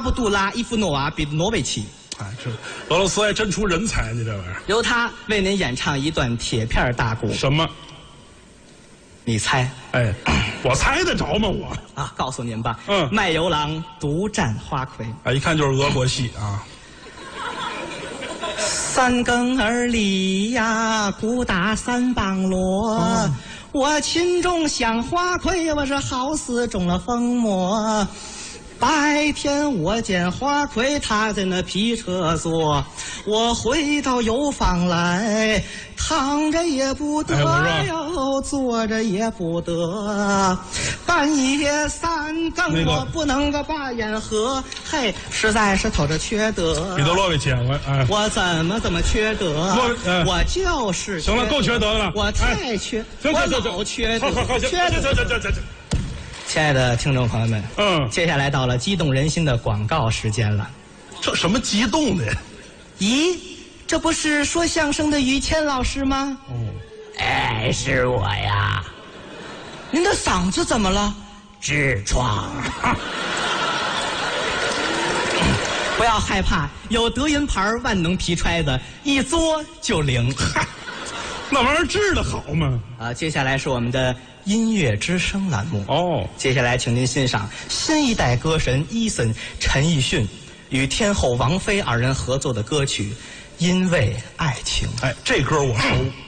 布杜拉·伊夫诺娃·比诺维奇。 哎，这俄罗斯还真出人才呢，这玩意儿。 由他为您演唱一段铁片大鼓。 什么？ 你猜？ 哎，我猜得着吗？我啊，告诉您吧。 嗯， 卖油郎独占花魁。 啊，一看就是俄国戏啊。 三更儿里呀，鼓打三梆锣。我琴中响花魁，我是好似中了疯魔。白天我见花魁，他在那皮车坐，我回到油坊来，躺着也不得哟，坐着也不得。半夜三更我不能个把眼合，嘿，实在是透着缺德。 彼得洛维奇， 我怎么缺德？我就是行了，够缺德了， 我太缺，我老缺德，缺德。亲爱的听众朋友们，接下来到了激动人心的广告时间了。 这什么激动的呀？ 咦，这不是说相声的于谦老师吗？哎，是我呀。您的嗓子怎么了？痔疮。不要害怕，有德云牌万能皮揣子，一嘬就灵。 那玩意儿治得好吗？ 接下来是我们的音乐之声栏目。接下来请您欣赏新一代歌神伊森陈奕迅与天后王菲二人合作的歌曲《因为爱情》。 哎，这歌我熟。